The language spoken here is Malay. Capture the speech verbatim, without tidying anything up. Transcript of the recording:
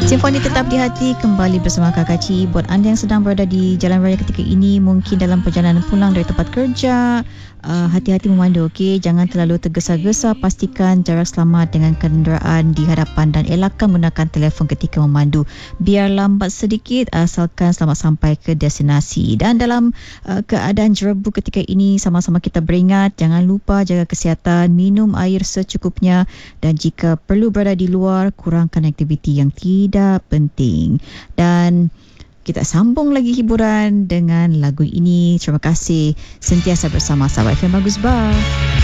Simfoni Tetap di Hati kembali bersama Kakak Ci. Buat anda yang sedang berada di jalan raya ketika ini, mungkin dalam perjalanan pulang dari tempat kerja, uh, hati-hati memandu, okey? Jangan terlalu tergesa-gesa, pastikan jarak selamat dengan kenderaan di hadapan dan elakkan gunakan telefon ketika memandu. Biar lambat sedikit asalkan selamat sampai ke destinasi. Dan dalam uh, keadaan jerebu ketika ini, sama-sama kita beringat, jangan lupa jaga kesihatan, minum air secukupnya, dan jika perlu berada di luar, kurangkan aktiviti yang tidak penting. Dan kita sambung lagi hiburan dengan lagu ini. Terima kasih sentiasa bersama Sahabat F M Bagus Bar.